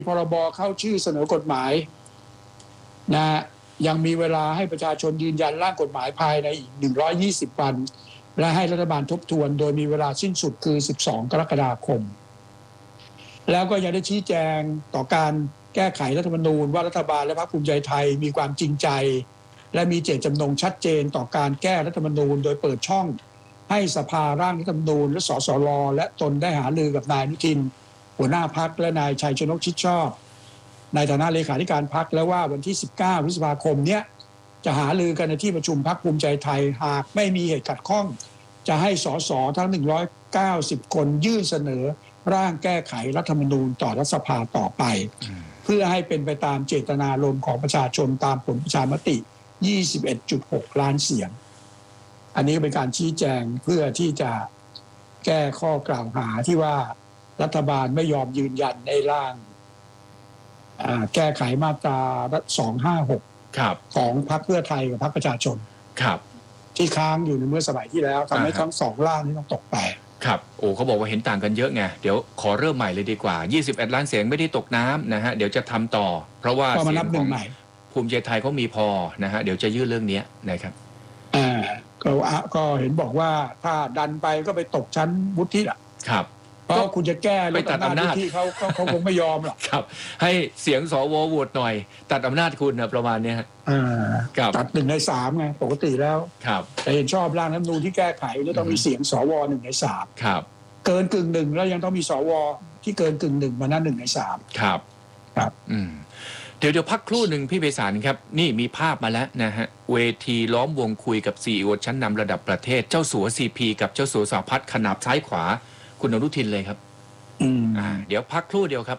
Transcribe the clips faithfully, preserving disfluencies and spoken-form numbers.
พรบเข้าชื่อเสนอกฎหมายนะยังมีเวลาให้ประชาชนยืนยันร่างกฎหมายภายในอีกหนึ่งร้อยยี่สิบวันและให้รัฐบาลทบทวนโดยมีเวลาสิ้นสุดคือสิบสองกรกฎาคมแล้วก็ยังได้ชี้แจงต่อการแก้ไขรัฐธรรมนูญว่ารัฐบาลและพรรคภูมิใจไทยมีความจริงใจและมีเจตจำนงชัดเจนต่อการแก้รัฐธรรมนูญโดยเปิดช่องให้สภาร่างรัฐธรรมนูญและสสรและตนได้หารือกับนายอนุทินหัวหน้าพรรคและนายชัยชนกชิดชอบในฐานะเลขาธิการพรรคแล้วว่าวันที่สิบเก้าพฤษภาคมเนี้ยจะหารือกันในที่ประชุมพรรคภูมิใจไทยหากไม่มีเหตุขัดข้องจะให้สสทั้งหนึ่งร้อยเก้าสิบคนยื่นเสนอร่างแก้ไขรัฐธรรมนูญต่อรัฐสภาต่อไปเพื่อให้เป็นไปตามเจตนารมณ์ของประชาชนตามผลประชามติ ยี่สิบเอ็ดจุดหก ล้านเสียงอันนี้เป็นการชี้แจงเพื่อที่จะแก้ข้อกล่าวหาที่ว่ารัฐบาลไม่ยอมยืนยันในร่างแก้ไขมาตราสองห้าหกของพรรคเพื่อไทยกับพรรคประชาชนครับที่ค้างอยู่ในเมื่อสมัยที่แล้วทำให้ทั้งสองร่างนี้ต้องตกไปครับโอ้เขาบอกว่าเห็นต่างกันเยอะไงเดี๋ยวขอเริ่มใหม่เลยดีกว่ายี่สิบเอ็ดล้านเสียงไม่ได้ตกน้ำนะฮะเดี๋ยวจะทำต่อเพราะว่าเสียงของภูมิใจไทยเขามีพอนะฮะเดี๋ยวจะยื่นเรื่องนี้นะครับอ่าก็ก็เห็นบอกว่าถ้าดันไปก็ไปตกชั้นวุฒิอ่ะครับเพราะคุณจะแก้ไปตัดอำนาจที่เขาเขาคงไม่ยอมหรอกครับให้เสียงสวโหวตหน่อยตัดอำนาจคุณนะประมาณนี้ฮะตัดหนึ่งในสามไงปกติแล้วครับแต่เห็นชอบร่างรัฐธรรมนูญที่แก้ไขแล้วต้องมีเสียงสวหนึ่งในสามครับเกินกึ่งหนึ่งแล้วยังต้องมีสวที่เกินกึ่งหนึ่งมานั่นหนึ่งในสามครับครับอืมเดี๋ยวเดี๋ยวพักครู่หนึ่งพี่ไพศาลครับนี่มีภาพมาแล้วนะฮะเวทีล้อมวงคุยกับซีอีโอชั้นนำระดับประเทศเจ้าสัวซีพีกับเจ้าสัวสหพัฒน์ขนาบซ้ายขวาคุณอนุทินเลยครับอืมอ่าเดี๋ยวพักครู่เดียวครับ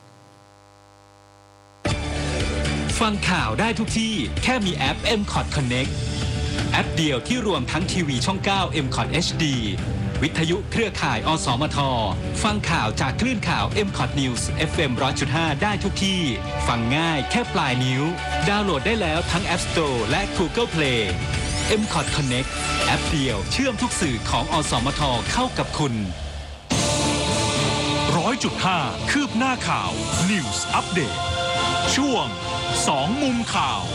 ฟังข่าวได้ทุกที่แค่มีแอป เอ็ม คอท Connect แอปเดียวที่รวมทั้งทีวีช่อง เก้า เอ็ม คอท เอช ดี วิทยุเครือข่ายอสมทฟังข่าวจากคลื่นข่าว เอ็ม คอท News เอฟ เอ็ม หนึ่งร้อยจุดห้า ได้ทุกที่ฟังง่ายแค่ปลายนิ้วดาวน์โหลดได้แล้วทั้ง App Store และ Google Play เอ็ม คอท Connect แอปเดียวเชื่อมทุกสื่อของอสมทเข้ากับคุณร้อยจุดห้าคืบหน้าข่าว News Update ช่วงสองมุมข่าว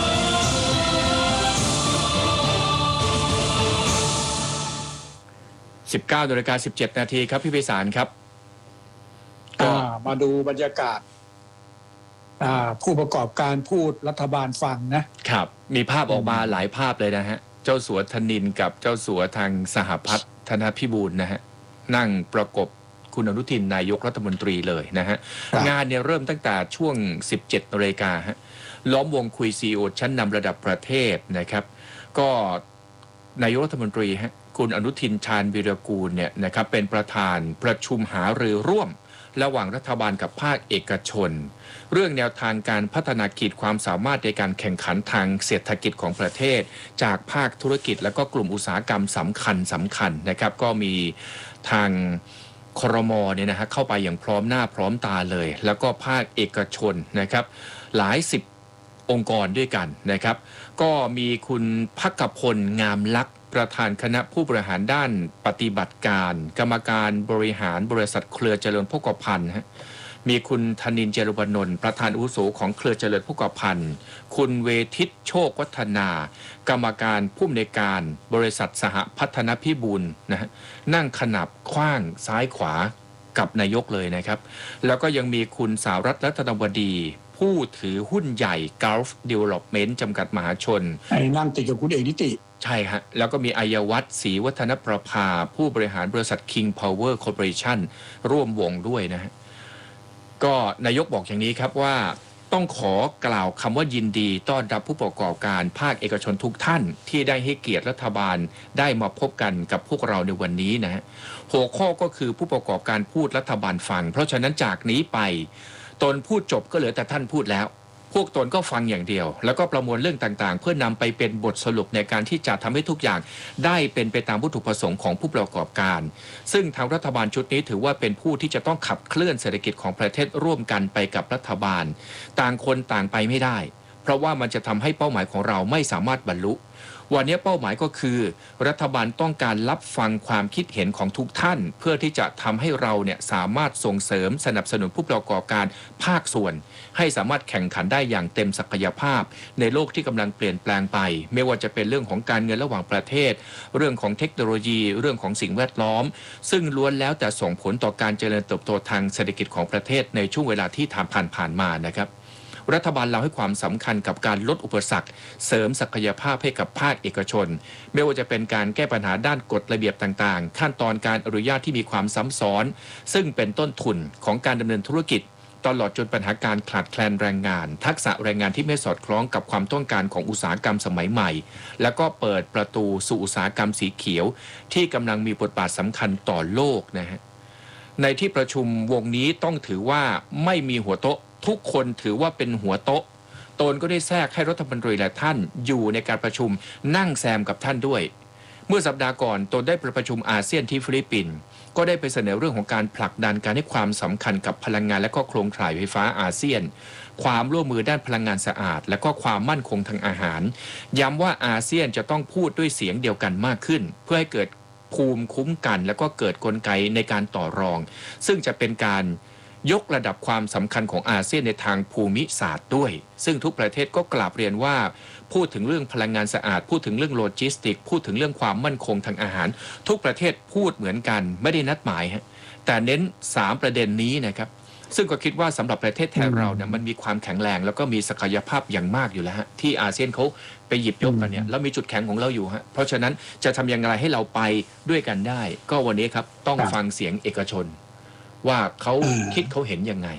สิบเก้านาฬิกาสิบเจ็ดนาทีครับพี่ไพศาลครับก็มาดูบรรยากาศผู้ประกอบการพูดรัฐบาลฟังนะครับมีภาพออกมาหลายภาพเลยนะฮะเจ้าสัวธนินกับเจ้าสัวทางสหพัฒน์ธนพิบูลนะฮะนั่งประกบคุณอนุทินนายกรัฐมนตรีเลยนะฮะงานเนี่ยเริ่มตั้งแต่ช่วงสิบเจ็ดนาฬิกาฮะล้อมวงคุย ซี อี โอ ชั้นนำระดับประเทศนะครับก็นายกรัฐมนตรีฮะคุณอนุทินชาญวีรกูลเนี่ยนะครับเป็นประธานประชุมหารือร่วมระหว่างรัฐบาลกับภาคเอกชนเรื่องแนวทางการพัฒนาขีดความสามารถในการแข่งขันทางเศรษฐกิจของประเทศจากภาคธุรกิจและก็กลุ่มอุตสาหกรรมสำคัญสำคัญนะครับก็มีทางครม.เนี่ยนะฮะเข้าไปอย่างพร้อมหน้าพร้อมตาเลยแล้วก็ภาคเอกชนนะครับหลายสิบองค์กรด้วยกันนะครับก็มีคุณภักพลงามลักษณ์ประธานคณะผู้บริหารด้านปฏิบัติการกรรมการบริหารบริษัทเครือเจริญโภคภัณฑ์ฮะมีคุณธนินทร์ เจริญวนนท์ประธานอาวุโสของเครือเจริญโภคภัณฑ์คุณเวทิตโชควัฒนากรรมการผู้อำนวยการบริษัทสหพัฒนพิบูลนะฮะนั่งขนับขว้างซ้ายขวากับนายกเลยนะครับแล้วก็ยังมีคุณสารัตน์ รัตนวดีผู้ถือหุ้นใหญ่ Gulf Development จำกัดมหาชนไอ้นั่งติดกับคุณเอกนิติใช่ฮะแล้วก็มีอัยวัฒน์ศรีวัฒนประภาผู้บริหารบริษัท King Power Corporation ร่วมวงด้วยนะฮะก็นายกบอกอย่างนี้ครับว่าต้องขอกล่าวคำว่ายินดีต้อนรับผู้ประกอบการภาคเอกชนทุกท่านที่ได้ให้เกียรติรัฐบาลได้มาพบกันกับพวกเราในวันนี้นะฮะหัวข้อก็คือผู้ประกอบการพูดรัฐบาลฟังเพราะฉะนั้นจากนี้ไปตนพูดจบก็เหลือแต่ท่านพูดแล้วพวกตนก็ฟังอย่างเดียวแล้วก็ประมวลเรื่องต่างๆเพื่อนำไปเป็นบทสรุปในการที่จะทำให้ทุกอย่างได้เป็นไปตามวัตถุประสงค์ของผู้ประกอบการซึ่งทางรัฐบาลชุดนี้ถือว่าเป็นผู้ที่จะต้องขับเคลื่อนเศรษฐกิจของประเทศร่วมกันไปกับรัฐบาลต่างคนต่างไปไม่ได้เพราะว่ามันจะทำให้เป้าหมายของเราไม่สามารถบรรลุวันนี้เป้าหมายก็คือรัฐบาลต้องการรับฟังความคิดเห็นของทุกท่านเพื่อที่จะทำให้เราเนี่ยสามารถส่งเสริมสนับสนุนผู้ประกอบการภาคส่วนให้สามารถแข่งขันได้อย่างเต็มศักยภาพในโลกที่กำลังเปลี่ยนแปลงไปไม่ว่าจะเป็นเรื่องของการเงินระหว่างประเทศเรื่องของเทคโนโลยีเรื่องของสิ่งแวดล้อมซึ่งล้วนแล้วแต่ส่งผลต่อการเจริญเติบโตทางเศรษฐกิจของประเทศในช่วงเวลาที่ผ่านผ่านมานะครับรัฐบาลเราให้ความสำคัญกับการลดอุปสรรคเสริมศักยภาพให้กับภาคเอกชนไม่ว่าจะเป็นการแก้ปัญหาด้านกฎระเบียบต่างๆขั้นตอนการอนุญาตที่มีความซ้ำซ้อนซึ่งเป็นต้นทุนของการดำเนินธุรกิจตลอดจนปัญหาการขาดแคลนแรงงานทักษะแรงงานที่ไม่สอดคล้องกับความต้องการของอุตสาหกรรมสมัยใหม่แล้วก็เปิดประตูสู่อุตสาหกรรมสีเขียวที่กำลังมีบทบาทสำคัญต่อโลกนะฮะในที่ประชุมวงนี้ต้องถือว่าไม่มีหัวโต๊ะทุกคนถือว่าเป็นหัวโต๊ะตนก็ได้แทรกให้รัฐมนตรีและท่านอยู่ในการประชุมนั่งแซมกับท่านด้วยเมื่อสัปดาห์ก่อนตนได้ไปประชุมอาเซียนที่ฟิลิปปินส์ก็ได้ไปเสนอเรื่องของการผลักดันการให้ความสำคัญกับพลังงานและก็โครงข่ายไฟฟ้าอาเซียนความร่วมมือด้านพลังงานสะอาดและก็ความมั่นคงทางอาหารย้ำว่าอาเซียนจะต้องพูดด้วยเสียงเดียวกันมากขึ้นเพื่อให้เกิดภูมิคุ้มกันและก็เกิดกลไกในการต่อรองซึ่งจะเป็นการยกระดับความสำคัญของอาเซียนในทางภูมิศาสตร์ด้วยซึ่งทุกประเทศก็กราบเรียนว่าพูดถึงเรื่องพลังงานสะอาดพูดถึงเรื่องโลจิสติกพูดถึงเรื่องความมั่นคงทางอาหารทุกประเทศพูดเหมือนกันไม่ได้นัดหมายฮะแต่เน้นสามประเด็นนี้นะครับซึ่งก็คิดว่าสำหรับประเทศไทยเราเนี่ยมันมีความแข็งแรงแล้วก็มีศักยภาพอย่างมากอยู่แล้วฮะที่อาเซียนเขาไปหยิบยกกันเนี่ยแล้วมีจุดแข็งของเราอยู่ฮะเพราะฉะนั้นจะทำอย่างไรให้เราไปด้วยกันได้ก็วันนี้ครับต้องฟังเสียงเอกชนว่าเขาคิดเขาเห็นยังไง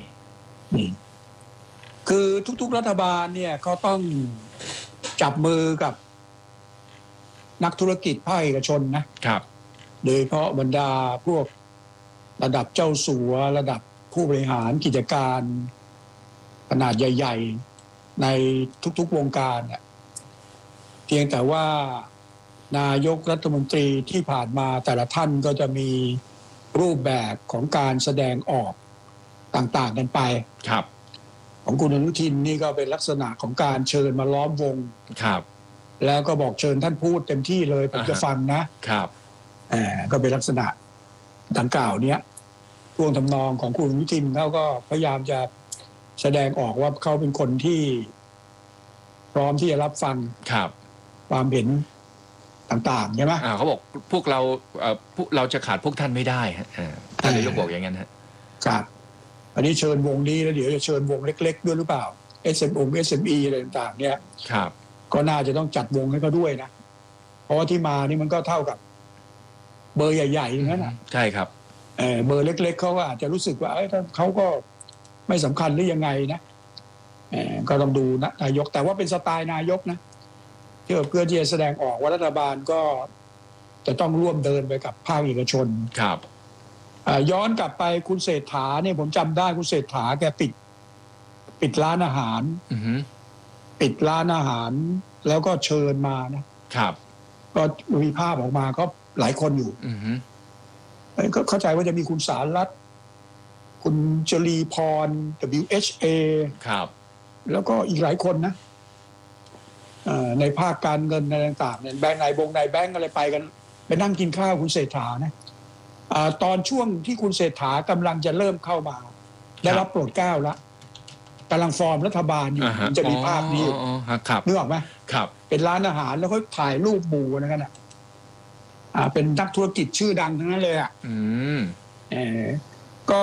คือทุกๆรัฐบาลเนี่ยเขาต้องจับมือกับนักธุรกิจภาคเอกชนนะครับโดยเฉพาะบรรดาพวกระดับเจ้าสัวระดับผู้บริหารกิจการขนาดใหญ่ๆในทุกๆวงการเนี่ยเพียงแต่ว่านายกรัฐมนตรีที่ผ่านมาแต่ละท่านก็จะมีรูปแบบของการแสดงออกต่างๆกันไปครับของคุณอนุทินนี่ก็เป็นลักษณะของการเชิญมาล้อมวงครับแล้วก็บอกเชิญท่านพูดเต็มที่เลยผมจะฟังนะครับแอบก็เป็นลักษณะดังกล่าวเนี้ยท่วงทำนองของคุณอนุทินเขาก็พยายามจะแสดงออกว่าเขาเป็นคนที่พร้อมที่จะรับฟังครับความเห็นต่างๆใช่ไหมอ่าเขาบอกพวกเราเอ่อพวกเราจะขาดพวกท่านไม่ได้ฮะท่านนายกบอกอย่างนั้นฮะครับอันนี้เชิญวงนี้แล้วเดี๋ยวจะเชิญวงเล็กๆด้วยหรือเปล่า เอส เอ็ม โอ เอส เอ็ม อี อะไรต่างๆเนี่ยครับก็น่าจะต้องจัดวงให้เขาด้วยนะเพราะว่าที่มานี่มันก็เท่ากับเบอร์ใหญ่ๆอย่างนั้นนะใช่ครับเออเบอร์เล็กๆเขาก็อาจจะรู้สึกว่าเอ้ยเขาก็ไม่สำคัญหรือยังไงนะเออก็ต้องดูนะนายกแต่ว่าเป็นสไตล์นายกนะเพื่อเพื่อที่จะแสดงออกว่ารัฐบาลก็จะต้องร่วมเดินไปกับภาคเอกชนครับย้อนกลับไปคุณเศรษฐาเนี่ยผมจำได้คุณเศรษฐาแกปิดปิดร้านอาหารปิดร้านอาหารแล้วก็เชิญมานะครับก็มีภาพออกมาก็หลายคนอยู่ก็เข้าใจว่าจะมีคุณสารรัตน์คุณจรีพร ดับเบิลยู เอช เอครับแล้วก็อีกหลายคนนะในภาคการเงินอะไรต่างๆเนี่ยแบงก์นายบงนายแบงก์อะไรไปกันไปนั่งกินข้าวคุณเศรษฐานะตอนช่วงที่คุณเศรษฐากำลังจะเริ่มเข้ามาได้รับโปรดเกล้าแล้วกำลังฟอร์มรัฐบาลอยู่จะมีภาพนี้นึกออกไหมครับเป็นร้านอาหารแล้วเขาถ่ายรูปหมู่นะกันอ่ะเป็นนักธุรกิจชื่อดังทั้งนั้นเลยอ่ะเออก็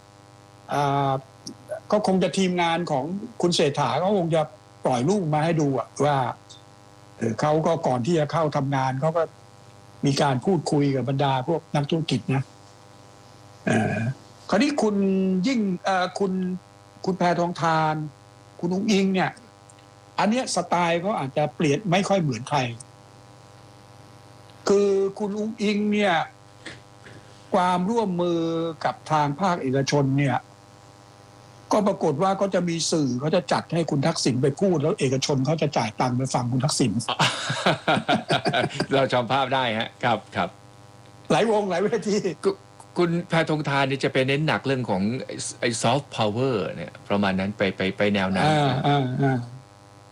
ก็คงจะทีมงานของคุณเศรษฐาก็คงจะปล่อยรูปมาให้ดูอ่ะว่าเขาก็ก่อนที่จะเข้าทำงานเขาก็มีการพูดคุยกับบรรดาพวกนักธุรกิจนะเอ่อคราวนี้คุณยิ่งเอ่อคุณคุณแพทองธารคุณอุ๊งอิงเนี่ยอันเนี้ยสไตล์เขาอาจจะเปลี่ยนไม่ค่อยเหมือนใครคือคุณอุ๊งอิงเนี่ยความร่วมมือกับทางภาคเอกชนเนี่ยก็ปรากฏว่าก็จะมีสื่อเขาจะจัดให้คุณทักษิณไปพูดแล้วเอกชนเขาจะจ่ายตังค์ไปฟังคุณทักษิณเราจำภาพได้ฮะครับครับหลายวงหลายเวทีคุณแพทองธารนี่จะไปเน้นหนักเรื่องของไอ้ซอฟต์พาวเวอร์เนี่ยประมาณนั้นไปไปไปแนวนั้นอ่าอ่าอ่า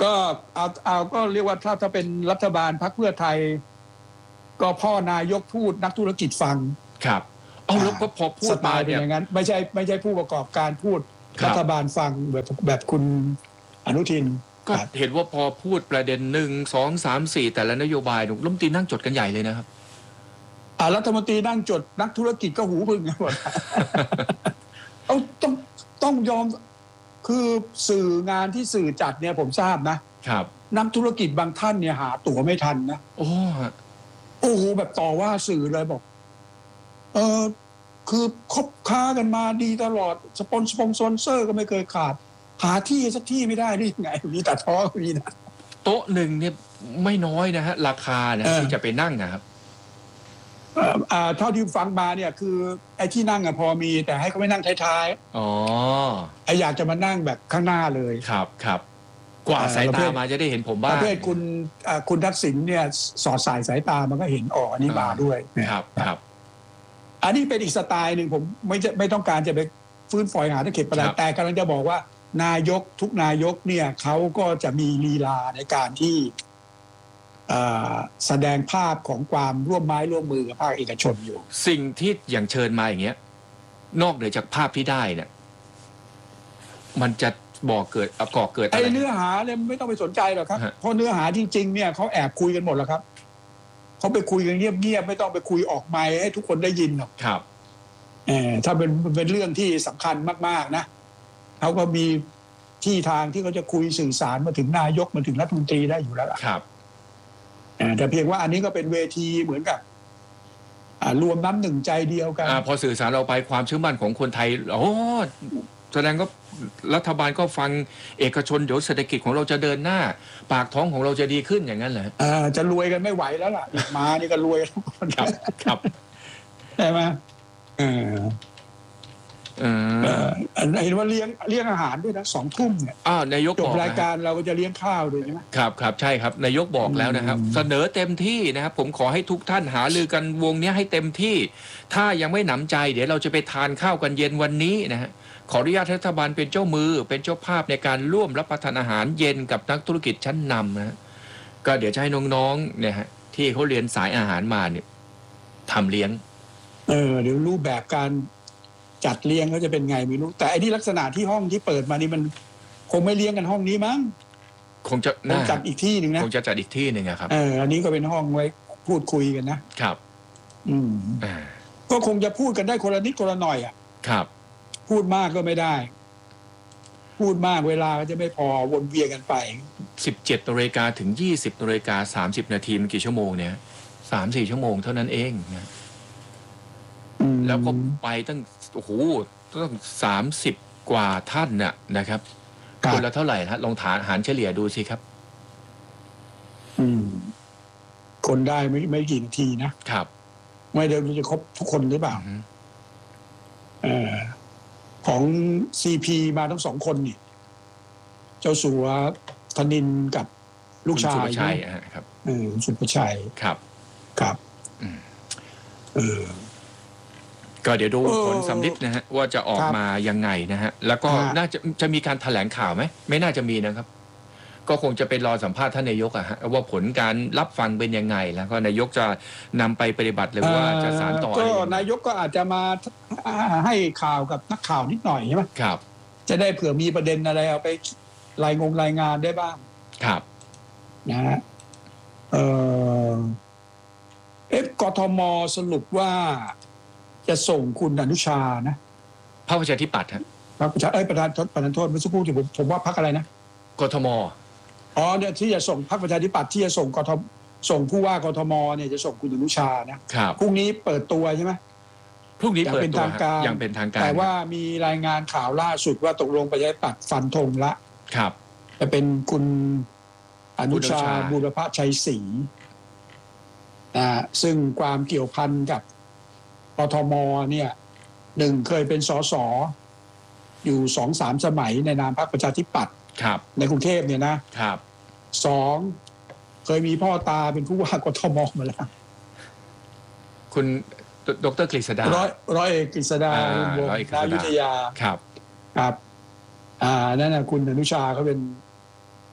ก็เอาเอาก็เรียกว่าถ้าถ้าเป็นรัฐบาลพรรคเพื่อไทย ก็พ่อนายกพูดนักธุรกิจฟังครับเอาแล้วก็พอพูดสไตมาล์เป็นเนี่ยอย่างนั้นไม่ใช่ไม่ใช่ผู้ประกอบการพูดครับรัฐบาลฟังแบบแบบคุณอนุทินก็เห็นว่าพอพูดประเด็นหนึ่งสองสามสี่แต่ละนโยบายรัฐมนตรีนั่งจดกันใหญ่เลยนะครับอ่ารัฐมนตรีนั่งจดนักธุรกิจก็หูพึ่งกันหมด เอาต้องต้องยอมคือสื่องานที่สื่อจัดเนี่ยผมทราบนะครับนักธุรกิจบางท่านเนี่ยหาตั๋วไม่ทันนะโอ้ฮะโอ้โหแบบต่อว่าสื่อเลยบอกเออคือคบค้ากันมาดีตลอดสปอนสปอนเซอร์ก็ไม่เคยขาด หาที่สักที่ไม่ได้ได้ยังไงมีแต่ท้อมีนะโต๊ะหนึ่งเนี่ยไม่น้อยนะฮะราคาเนี่ยเออที่จะไปนั่งนะครับเอ่ออ่าเท่าที่ฟังมาเนี่ยคือไอ้ที่นั่งอะพอมีแต่ให้เขาไม่นั่งท้ายอ๋อๆไอ้อยากจะมานั่งแบบข้างหน้าเลยครับครับกว่าเอ่อสายประเภตาทมาจะได้เห็นผมปบ้างระเภทคุณอ่าคุณทักษิณเนี่ยสอดสายสายตามันก็เห็นอ๋ออันนี้มาด้วยเนี่ยครับครับอันนี้เป็นอีกสไตล์หนึ่งผมไม่จะไม่ต้องการจะไปฟื้นฝอยหาตะเข็บอะไรครับแต่กำลังจะบอกว่า นายกทุกนายกเนี่ยเขาก็จะมีลีลาในการที่เอ่อแสดงภาพของความร่วมไม้ร่วมมือกับภาคเอกชนอยู่สิ่งที่อย่างเชิญมาอย่างเงี้ย นอกเหนือจากภาพที่ได้เนี่ยมันจะบอกเกิดเอาก่อเกิดอะไอ้ไรเนื้อหาเนี่ยไม่ต้องไปสนใจหรอกครับฮะเพราะเนื้อหาจริงๆเนี่ยเขาแอบคุยกันหมดแล้วครับเขาไปคุยกันเงียบๆไม่ต้องไปคุยออกไมค์ให้ทุกคนได้ยินหรอกครับเออถ้าเป็นเป็นเรื่องที่สำคัญมากๆนะเขาก็มีที่ทางที่เขาจะคุยสื่อสารมาถึงนายกมาถึงรัฐมนตรีได้อยู่แล้วล่ะครับเออแต่เพียงว่าอันนี้ก็เป็นเวทีเหมือนกับอ่ารวมน้ำหนึ่งใจเดียวกันอ่าพอสื่อสารเราไปความเชื่อมั่นของคนไทยโอ้แสดงก็รัฐบาลก็ฟังเอกชนเดี๋ยวเศรษฐกิจของเราจะเดินหน้า ปากท้องของเราจะดีขึ้นอย่างนั้นเหรอเออจะรวยกันไม่ไหวแล้วล่ะมานี่ก็รวยทุกคนครับครับใช่ไหมเออเอเอออเห็นว่าเลี้ยงเลี้ยงอาหารด้วยนะสองทุ่มเนี่ยอ้าวนายกจบบ อกรายนะการเราก็จะเลี้ยงข้าวด้วยใช่ไหมครับครับใช่ครับนายกบอกแล้วนะครับอืมเสนอเต็มที่นะครับผมขอให้ทุกท่านหารือกันวงเนี้ยให้เต็มที่ ถ้ายังไม่หนำใจ เดี๋ยวเราจะไปทานข้าวกันเย็นวันนี้นะฮะขออนุญาตรัฐบาลเป็นเจ้ามือ เป็นเจ้าภาพในการร่วมรับประทานอาหารเย็นกับนักธุรกิจชั้นนำนะฮะก็เดี๋ยวจะให้น้องๆเนี่ยฮะที่เขาเรียนสายอาหารมาเนี่ยทำเลี้ยงเออเดี๋ยวรูปแบบการจัดเลี้ยงเขาจะเป็นไงไม่รู้ แต่ไอ้นี่ลักษณะที่ห้องที่เปิดมานี่มันคงไม่เลี้ยงกันห้องนี้มั้งคงจะคงจัดอีกที่หนึ่งนะคงจะจัดอีกที่หนึ่งอะครับเอออันนี้ก็เป็นห้องไว้พูดคุยกันนะครับ อืมอ่าก็คงจะพูดกันได้คนละนิดคนละหน่อยอ่ะครับพูดมากก็ไม่ได้ พูดมากเวลาก็จะไม่พอวนเวียนกันไปสิบเจ็ดนาฬิกาถึงยี่สิบนาฬิกาสามสิบนาทีมันกี่ชั่วโมงเนี่ยสามสี่ชั่วโมงเท่านั้นเองนะอืมแล้วก็ไปตั้งโอ้โหตั้งสามสิบกว่าท่านน่ะนะครับครับคนละเท่าไหร่ฮะลองฐานหารเฉลี่ยดูสิครับอืมคนได้ไม่ไม่กี่นาทีนะครับ ไม่ได้รู้จะครบทุกคนหรือเปล่าอือฮึเออของซีพีมาทั้งสองคนนี่ เจ้าสัวธนินกับลูกชาคุณสุยภชัยอะฮะครับเออสุภชัยครับครับอืมเออก็เดี๋ยวดูเออผลสำลิดนะฮะว่าจะออกครับมายังไงนะฮะแล้วก็ฮะน่าจะจะมีการแถลงข่าวไหมไม่น่าจะมีนะครับ ก็คงจะเป็นรอสัมภาษณ์ท่านนายกอะฮะว่าผลการรับฟังเป็นยังไงแล้วก็นายกจะนำไปปฏิบัติหรือว่าจะสานต่ออะไรก็ยังไงนายกก็อาจจะมาให้ข่าวกับนักข่าวนิดหน่อยใช่ไหมครับจะได้เผื่อมีประเด็นอะไรเอาไปรายงงรายงานได้บ้างครับนะฮะเออเอฟกทมสรุปว่าจะส่งคุณอนุชานะพรรคประชาธิปัตย์ฮะพรรคประชาเอ้ยประธานประธานโทษเมื่อสักครู่ที่ผมผมว่าพรรคอะไรนะกทมอ๋อเนี่ยที่จะส่งพรรคประชาธิปัตย์ที่จะส่งกทมส่งผู้ว่ากทมเนี่ยจะส่งคุณอนุชานะครับ พรุ่งนี้เปิดตัวใช่ไหมพรุ่งนี้เปิดอย่างเป็นตัวทางฮะการอย่างเป็นทางการแต่ว่ามีรายงานข่าวล่าสุดว่าตกลงประชาธิปัตย์ฟันธงละครับจะเป็นคุณอนุชาคุณอนุชาบูรพชัยศรีนะฮะซึ่งความเกี่ยวพันกับกทมเนี่ยหนึ่งเคยเป็นสสอยู่สองสามสมัยในนามพรรคประชาธิปัตย์ครับในกรุงเทพเนี่ยนะครับ สองเคยมีพ่อตาเป็นผู้ว่ากทมมาแล้วคุณดรกฤษดาร้อยร้อยเอกกฤษดาอ่าบุญวงร้อยเอกศ์กฤษดานายุทธยาครับครับ อ่านั่นนะคุณอนุชาเขาเป็น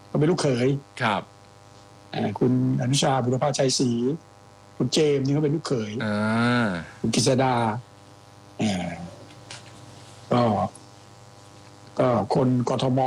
ก็เป็นลูกเขยครับอ่าคุณอนุชาบุรพาชัยศรีคุณเจมส์นี่ก็เป็นลูกเขยอ่าคุณกฤษดาอ่าก็ก็คนกทม